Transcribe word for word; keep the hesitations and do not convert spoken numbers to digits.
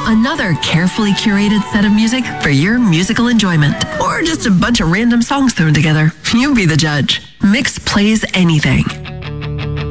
Another carefully curated set of music for your musical enjoyment. Or just a bunch of random songs thrown together. You be the judge. Mix plays anything.